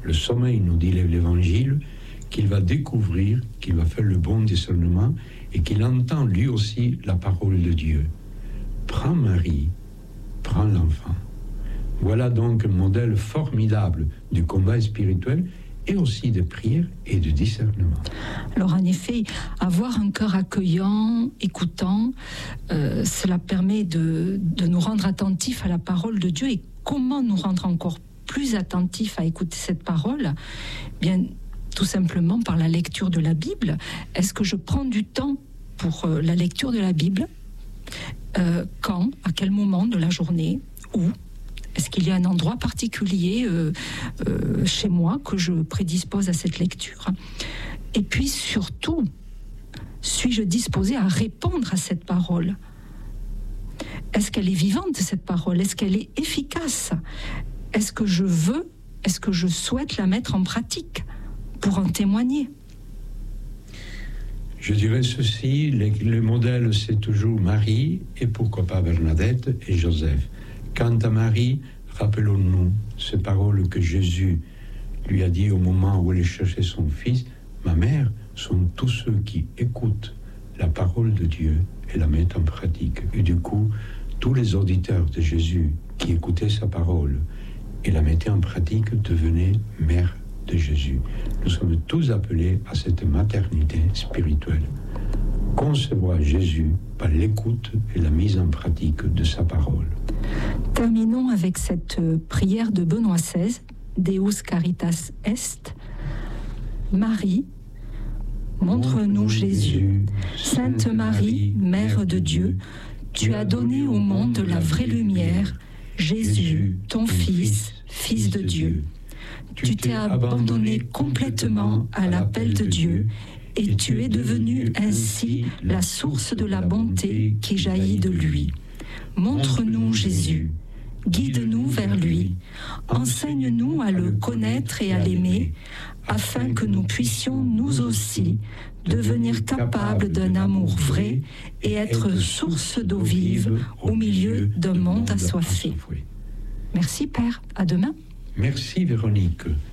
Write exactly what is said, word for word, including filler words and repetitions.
le sommeil, nous dit l'Évangile, qu'il va découvrir, qu'il va faire le bon discernement et qu'il entend lui aussi la parole de Dieu. Prends Marie, prends l'enfant. Voilà donc un modèle formidable du combat spirituel et aussi de prière et de discernement. Alors en effet, avoir un cœur accueillant, écoutant, euh, cela permet de, de nous rendre attentifs à la parole de Dieu. Et comment nous rendre encore plus attentifs à écouter cette parole ? Bien, tout simplement par la lecture de la Bible. Est-ce que je prends du temps pour euh, la lecture de la Bible ? euh, Quand ? À quel moment de la journée ? Où ? Est-ce qu'il y a un endroit particulier euh, euh, chez moi que je prédispose à cette lecture ? Et puis surtout, suis-je disposée à répondre à cette parole ? Est-ce qu'elle est vivante, cette parole ? Est-ce qu'elle est efficace ? Est-ce que je veux, est-ce que je souhaite la mettre en pratique pour en témoigner ? Je dirais ceci, les, le modèle c'est toujours Marie et pourquoi pas Bernadette et Joseph. Quant à Marie, rappelons-nous ces paroles que Jésus lui a dit au moment où elle cherchait son fils. Ma mère sont tous ceux qui écoutent la parole de Dieu et la mettent en pratique. Et du coup, tous les auditeurs de Jésus qui écoutaient sa parole et la mettaient en pratique devenaient mères de Jésus. Nous sommes tous appelés à cette maternité spirituelle. Concevoir Jésus par l'écoute et la mise en pratique de sa parole. Terminons avec cette prière de Benoît seize, Deus Caritas Est. Marie, montre-nous Jésus. Sainte Marie, Mère de Dieu, tu as donné au monde la vraie lumière, Jésus, ton Fils, Fils de Dieu. Tu t'es abandonné complètement à l'appel de Dieu et tu es devenu ainsi la source de la bonté qui jaillit de lui. Montre-nous Jésus, guide-nous vers lui, enseigne-nous à le connaître et à l'aimer, afin que nous puissions nous aussi devenir capables d'un amour vrai et être source d'eau vive au milieu d'un monde assoiffé. Merci Père, à demain. Merci Véronique.